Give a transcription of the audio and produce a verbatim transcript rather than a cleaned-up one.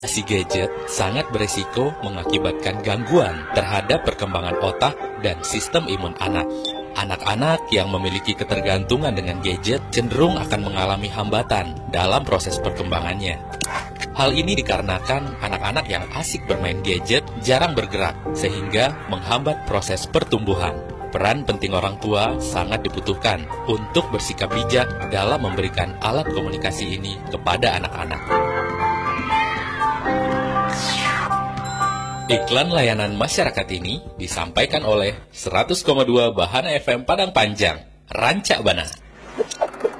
Si gadget sangat beresiko mengakibatkan gangguan terhadap perkembangan otak dan sistem imun anak. Anak-anak yang memiliki ketergantungan dengan gadget cenderung akan mengalami hambatan dalam proses perkembangannya. Hal ini dikarenakan anak-anak yang asik bermain gadget jarang bergerak, sehingga menghambat proses pertumbuhan. Peran penting orang tua sangat dibutuhkan untuk bersikap bijak dalam memberikan alat komunikasi ini kepada anak-anak. Iklan layanan masyarakat ini disampaikan oleh seratus koma dua Bahana F M Padang Panjang, Rancak Bana.